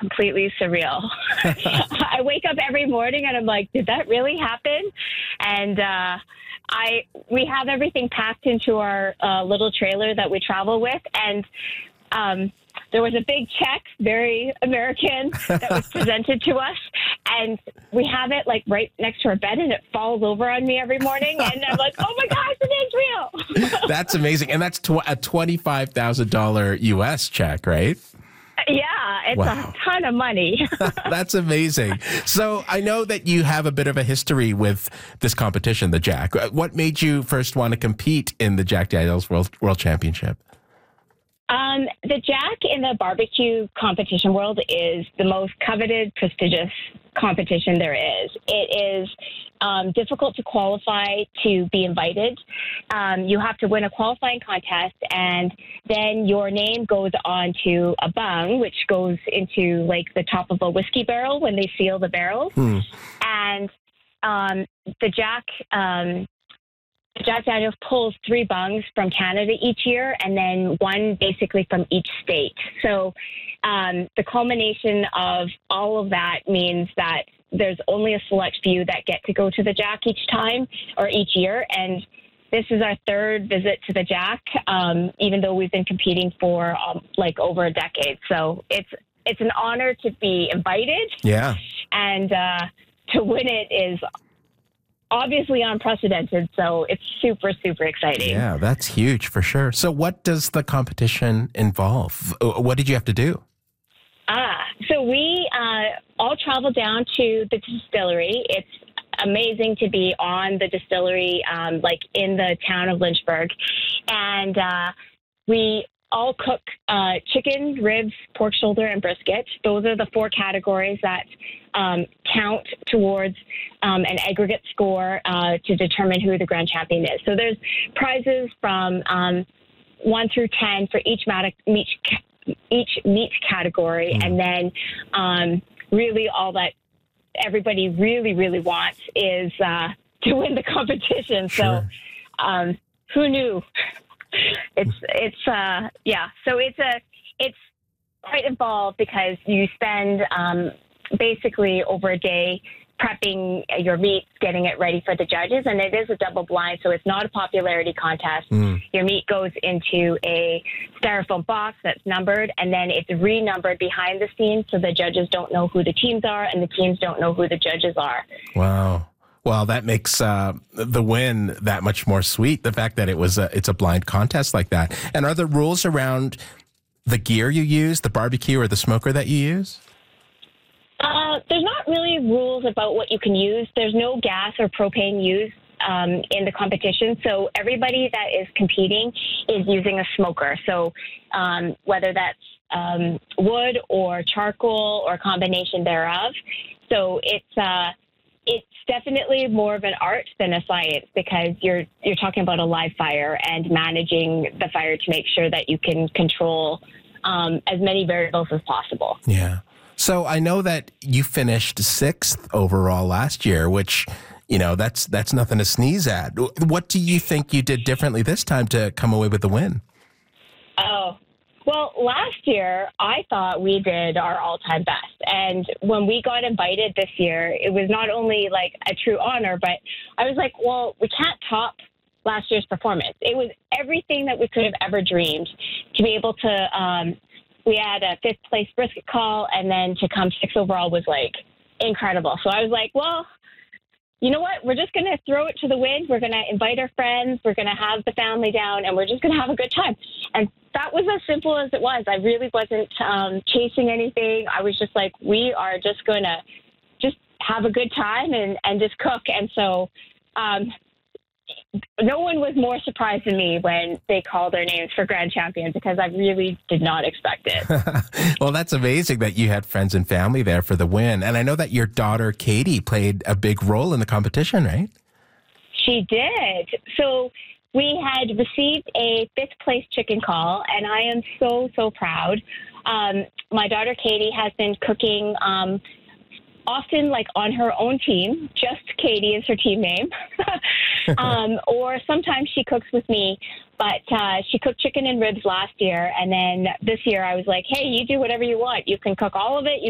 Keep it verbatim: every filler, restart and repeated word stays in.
completely surreal. I wake up every morning and I'm like, did that really happen? And uh, I we have everything packed into our uh, little trailer that we travel with, and um, there was a big check, very American, that was presented to us, and we have it like right next to our bed, and it falls over on me every morning, and I'm like, oh my gosh, it is real. That's amazing, and that's tw- a twenty-five thousand dollars U S check, right? Yeah, it's Wow. a ton of money. That's amazing. So I know that you have a bit of a history with this competition, the Jack. What made you first want to compete in the Jack Daniel's World World Championship? Um, the Jack in the barbecue competition world is the most coveted, prestigious competition there is. It is um, difficult to qualify to be invited. Um, you have to win a qualifying contest, and then your name goes onto a bung, which goes into like the top of a whiskey barrel when they seal the barrels. Hmm. And um, the Jack. Um, Jack Daniels pulls three bungs from Canada each year, and then one basically from each state. So um, the culmination of all of that means that there's only a select few that get to go to the Jack each time or each year. And this is our third visit to the Jack, um, even though we've been competing for um, like over a decade. So it's it's an honor to be invited. Yeah. And uh, to win it is obviously unprecedented, so it's super, super exciting. Yeah, that's huge for sure. So what does the competition involve? What did you have to do? Ah, so we uh, all travel down to the distillery. It's amazing to be on the distillery, um, like in the town of Lynchburg. And uh, we all cook uh, chicken, ribs, pork shoulder, and brisket. Those are the four categories that um, count towards um, an aggregate score uh, to determine who the grand champion is. So there's prizes from um, one through ten for each mat- each, each meat category, mm. and then um, really all that everybody really, really wants is uh, to win the competition. Sure. So um, who knew? It's it's uh yeah so it's a it's quite involved because you spend um, basically over a day prepping your meat, getting it ready for the judges, and it is a double blind, so it's not a popularity contest. Mm. Your meat goes into a styrofoam box that's numbered, and then it's renumbered behind the scenes, so the judges don't know who the teams are, and the teams don't know who the judges are. Wow. Well, that makes uh, the win that much more sweet. The fact that it was a, it's a blind contest like that. And are there rules around the gear you use, the barbecue or the smoker that you use? Uh, there's not really rules about what you can use. There's no gas or propane used um, in the competition. So everybody that is competing is using a smoker. So um, whether that's um, wood or charcoal or a combination thereof. So it's uh, it's definitely more of an art than a science because you're you're talking about a live fire and managing the fire to make sure that you can control um, as many variables as possible. Yeah. So I know that you finished sixth overall last year, which, you know, that's that's nothing to sneeze at. What do you think you did differently this time to come away with the win? Oh, well, last year I thought we did our all-time best. And when we got invited this year, it was not only like a true honor, but I was like, well, we can't top last year's performance. It was everything that we could have ever dreamed to be able to um, we had a fifth place brisket call, and then to come sixth overall was like incredible. So I was like, well, you know what? We're just going to throw it to the wind. We're going to invite our friends. We're going to have the family down, and we're just going to have a good time. And that was as simple as it was. I really wasn't um, chasing anything. I was just like, we are just going to just have a good time and, and just cook. And so um, no one was more surprised than me when they called their names for grand champion because I really did not expect it. Well, that's amazing that you had friends and family there for the win. And I know that your daughter, Katie, played a big role in the competition, right? She did. So we had received a fifth place chicken call, and I am so, so proud. Um, my daughter, Katie, has been cooking um, often like on her own team. Just Katie is her team name. um, or sometimes she cooks with me, but uh, she cooked chicken and ribs last year. And then this year I was like, hey, you do whatever you want. You can cook all of it. You